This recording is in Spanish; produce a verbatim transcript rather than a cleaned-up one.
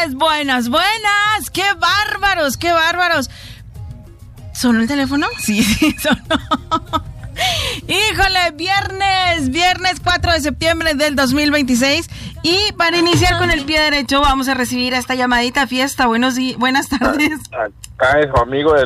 tardes, buenas, buenas. ¡Qué bárbaros, qué bárbaros! ¿Sonó el teléfono? Sí, sí, sonó. Híjole, viernes, viernes cuatro de septiembre del dos mil veintiséis. Y para iniciar con el pie derecho vamos a recibir esta llamadita fiesta. Buenos días, buenas tardes. Acá es su amigo del